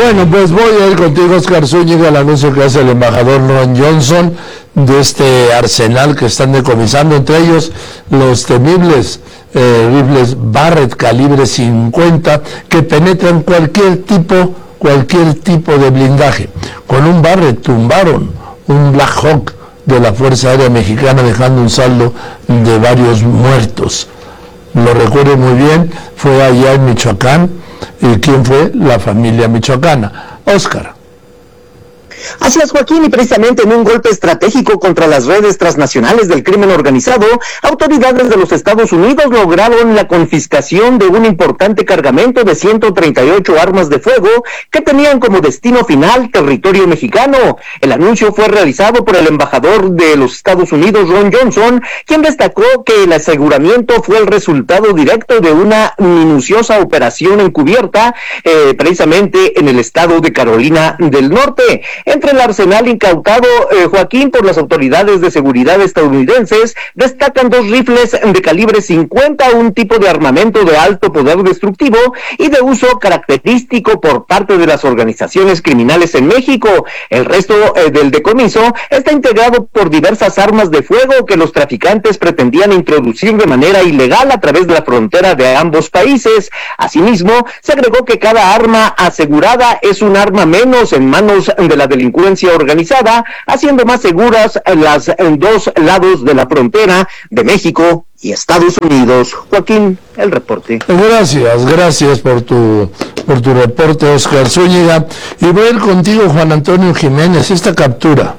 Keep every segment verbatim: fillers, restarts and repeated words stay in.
Bueno, pues voy a ir contigo, Oscar Zúñiga, al anuncio que hace el embajador Ron Johnson de este arsenal que están decomisando, entre ellos los temibles eh, rifles Barrett calibre cincuenta que penetran cualquier tipo, cualquier tipo de blindaje. Con un Barrett tumbaron un Black Hawk de la Fuerza Aérea Mexicana, dejando un saldo de varios muertos. Lo recuerdo muy bien, fue allá en Michoacán. ¿Y quién fue? La familia michoacana. Oscar. Así es, Joaquín, y precisamente en un golpe estratégico contra las redes transnacionales del crimen organizado, autoridades de los Estados Unidos lograron la confiscación de un importante cargamento de ciento treinta y ocho armas de fuego que tenían como destino final territorio mexicano. El anuncio fue realizado por el embajador de los Estados Unidos, Ron Johnson, quien destacó que el aseguramiento fue el resultado directo de una minuciosa operación encubierta, eh, precisamente en el estado de Carolina del Norte. Entre el arsenal incautado, eh, Joaquín, por las autoridades de seguridad estadounidenses, destacan dos rifles de calibre cincuenta, un tipo de armamento de alto poder destructivo y de uso característico por parte de las organizaciones criminales en México. El resto eh, del decomiso está integrado por diversas armas de fuego que los traficantes pretendían introducir de manera ilegal a través de la frontera de ambos países. Asimismo, se agregó que cada arma asegurada es un arma menos en manos de la delincuencia organizada, haciendo más seguras las dos lados de la frontera de México y Estados Unidos. Joaquín, el reporte. Gracias, gracias por tu por tu reporte, Oscar Zúñiga. Y voy a ir contigo, Juan Antonio Jiménez, esta captura.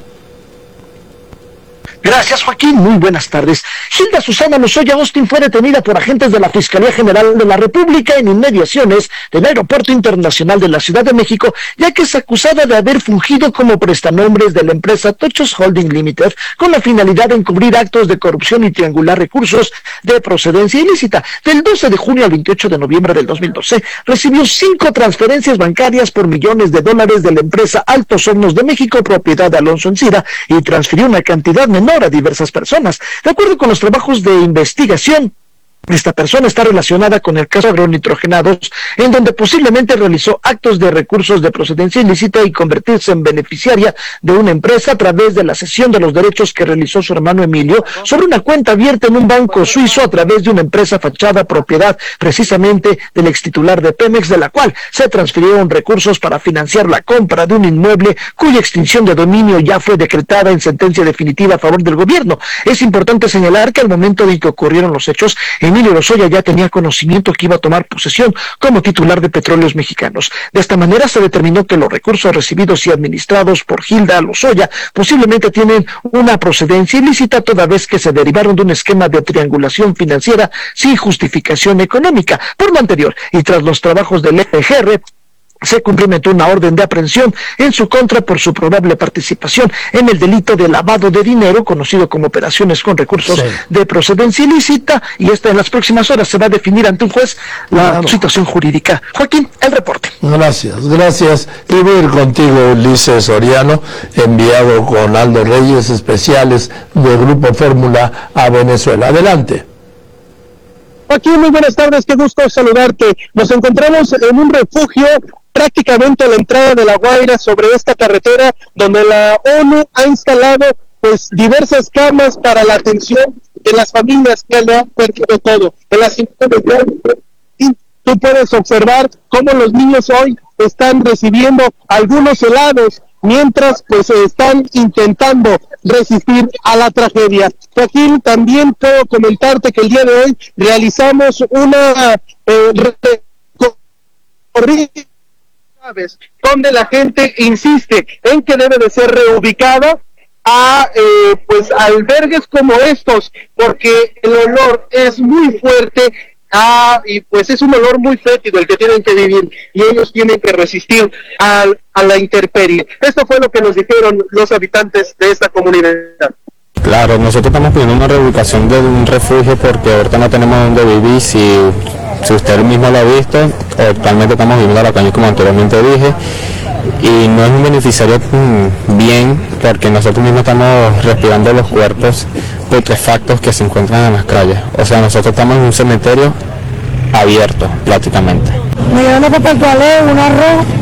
Gracias, Joaquín. Muy buenas tardes. Hilda Susana Lozoya Austin fue detenida por agentes de la Fiscalía General de la República en inmediaciones del Aeropuerto Internacional de la Ciudad de México, ya que es acusada de haber fungido como prestanombres de la empresa Tochos Holding Limited con la finalidad de encubrir actos de corrupción y triangular recursos de procedencia ilícita. Del doce de junio al veintiocho de noviembre del dos mil doce, recibió cinco transferencias bancarias por millones de dólares de la empresa Altos Hornos de México, propiedad de Alonso Encira, y transfirió una cantidad menor a diversas personas. De acuerdo con los trabajos de investigación, esta persona está relacionada con el caso agronitrogenados, en donde posiblemente realizó actos de recursos de procedencia ilícita y convertirse en beneficiaria de una empresa a través de la cesión de los derechos que realizó su hermano Emilio sobre una cuenta abierta en un banco suizo a través de una empresa fachada propiedad precisamente del extitular de Pemex, de la cual se transfirieron recursos para financiar la compra de un inmueble cuya extinción de dominio ya fue decretada en sentencia definitiva a favor del gobierno. Es importante señalar que al momento de que ocurrieron los hechos, Emilio Lozoya ya tenía conocimiento que iba a tomar posesión como titular de Petróleos Mexicanos. De esta manera se determinó que los recursos recibidos y administrados por Hilda Lozoya posiblemente tienen una procedencia ilícita, toda vez que se derivaron de un esquema de triangulación financiera sin justificación económica. Por lo anterior, y tras los trabajos del F G R, se cumplimentó una orden de aprehensión en su contra por su probable participación en el delito de lavado de dinero, conocido como operaciones con recursos sí. de procedencia ilícita, y esta en las próximas horas se va a definir ante un juez la claro. situación jurídica. Joaquín, el reporte. Gracias, gracias. Y voy a ir contigo, Ulises Soriano, enviado con Aldo Reyes, especiales del Grupo Fórmula a Venezuela. Adelante. Joaquín, muy buenas tardes, qué gusto saludarte. Nos encontramos en un refugio prácticamente a la entrada de La Guaira, sobre esta carretera, donde la ONU ha instalado pues diversas camas para la atención de las familias que le han perdido todo. En las tú puedes observar cómo los niños hoy están recibiendo algunos helados, mientras pues están intentando resistir a la tragedia. Joaquín, también puedo comentarte que el día de hoy realizamos una eh, recorrida donde la gente insiste en que debe de ser reubicada a eh, pues albergues como estos, porque el olor es muy fuerte. Ah, y pues es un olor muy fétido el que tienen que vivir, y ellos tienen que resistir a, a la intemperie. Esto fue lo que nos dijeron los habitantes de esta comunidad. Claro, nosotros estamos pidiendo una reubicación de un refugio porque ahorita no tenemos dónde vivir. Si, si usted mismo lo ha visto, actualmente estamos viviendo a la calle, como anteriormente dije, y no es un beneficiario bien, porque nosotros mismos estamos respirando los cuerpos putrefactos que se encuentran en las calles. O sea, nosotros estamos en un cementerio abierto prácticamente. Me llevan a papel toalé, un arroz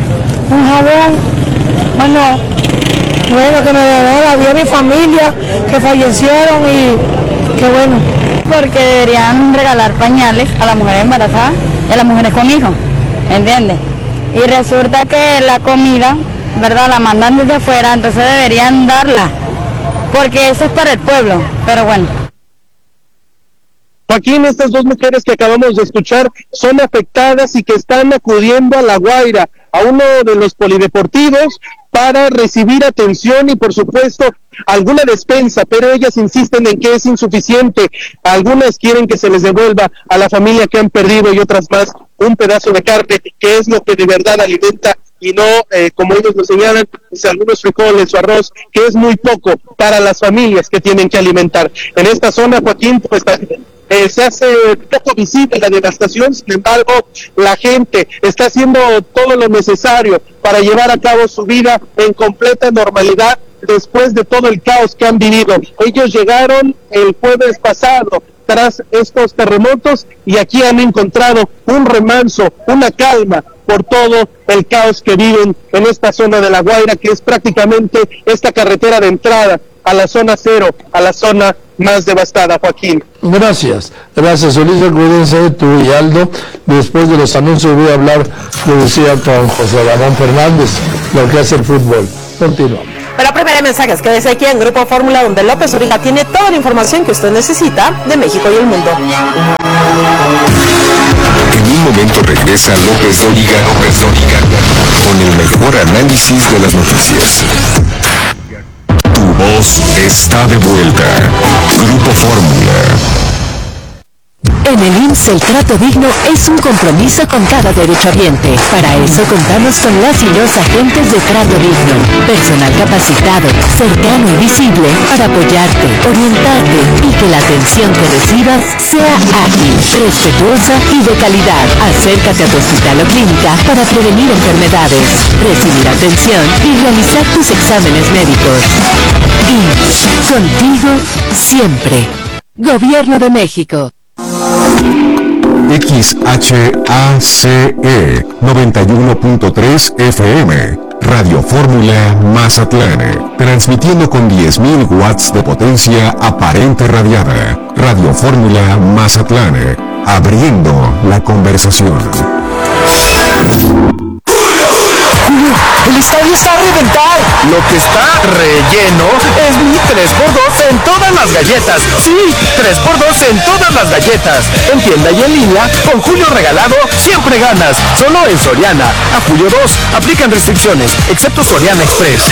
un jabón, bueno, bueno, que me dejara, vi a mi familia que fallecieron y que bueno. Porque deberían regalar pañales a las mujeres embarazadas y a las mujeres con hijos, ¿entiendes? Y resulta que la comida, ¿verdad?, la mandan desde afuera, entonces deberían darla, porque eso es para el pueblo, pero bueno. Joaquín, estas dos mujeres que acabamos de escuchar son afectadas y que están acudiendo a La Guaira, a uno de los polideportivos, para recibir atención y, por supuesto, alguna despensa, pero ellas insisten en que es insuficiente. Algunas quieren que se les devuelva a la familia que han perdido y otras más un pedazo de carne, que es lo que de verdad alimenta, y no, eh, como ellos lo señalan, pues, algunos frijoles o arroz, que es muy poco para las familias que tienen que alimentar. En esta zona, Joaquín, pues eh, se hace poco visible la devastación, sin embargo, la gente está haciendo todo lo necesario para llevar a cabo su vida en completa normalidad después de todo el caos que han vivido. Ellos llegaron el jueves pasado tras estos terremotos y aquí han encontrado un remanso, una calma por todo el caos que viven en esta zona de La Guaira, que es prácticamente esta carretera de entrada a la zona cero, a la zona más devastada, Joaquín. Gracias, gracias Ulises, cuídense tú y Aldo. Después de los anuncios voy a hablar, lo decía, con José Ramón Fernández, lo que hace el fútbol. Continuamos. Pero primero hay mensajes, quédese aquí en Grupo Fórmula, donde López Origa tiene toda la información que usted necesita de México y el mundo. En un momento regresa López Origa, López Origa, con el mejor análisis de las noticias. Tu voz está de vuelta. Grupo Fórmula. En el I M S S el trato digno es un compromiso con cada derechohabiente. Para eso contamos con las y los agentes de trato digno, personal capacitado, cercano y visible para apoyarte, orientarte y que la atención que recibas sea ágil, respetuosa y de calidad. Acércate a tu hospital o clínica para prevenir enfermedades, recibir atención y realizar tus exámenes médicos. I M S S, contigo siempre. Gobierno de México. X H A C E noventa y uno punto tres F M, Radio Fórmula Mazatlán, transmitiendo con diez mil watts de potencia aparente radiada. Radio Fórmula Mazatlán, abriendo la conversación. El estadio está a reventar. Lo que está relleno es mi tres por dos en todas las galletas. Sí, tres por dos en todas las galletas. En tienda y en línea, con Julio regalado, siempre ganas. Solo en Soriana. A julio dos, aplican restricciones, excepto Soriana Express.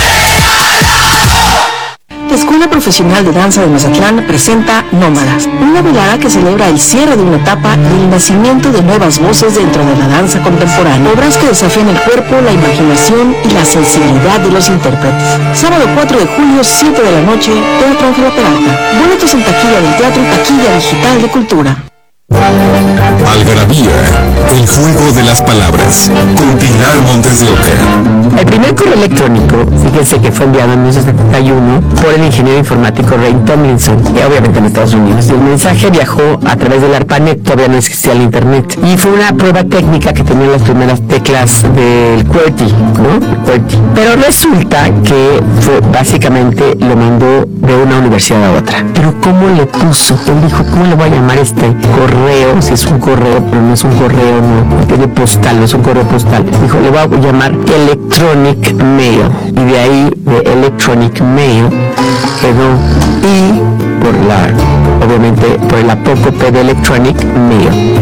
La Escuela Profesional de Danza de Mazatlán presenta Nómadas, una velada que celebra el cierre de una etapa y el nacimiento de nuevas voces dentro de la danza contemporánea. Obras que desafían el cuerpo, la imaginación y la sensibilidad de los intérpretes. Sábado cuatro de julio, siete de la noche, Teatro Ángela Peralta. Boletos en taquilla del teatro y taquilla digital de Cultura. Algarabía, el juego de las palabras, con Pilar Montes de Oca. El primer correo electrónico, fíjense que fue enviado en mil novecientos setenta y uno por el ingeniero informático Ray Tomlinson, que obviamente en Estados Unidos. Y el mensaje viajó a través del ARPANET, todavía no existía el internet. Y fue una prueba técnica que tenía las primeras teclas del QWERTY, ¿no? QWERTY. Pero resulta que fue, básicamente lo mandó de una universidad a otra. Pero ¿cómo le puso? Él dijo, ¿cómo le voy a llamar este correo? Si es un correo, pero no es un correo, no, tiene postal, no es un correo postal. Dijo, le voy a llamar Electronic Mail. Y de ahí, de Electronic Mail, quedó I por la, obviamente, por el apócope de Electronic Mail.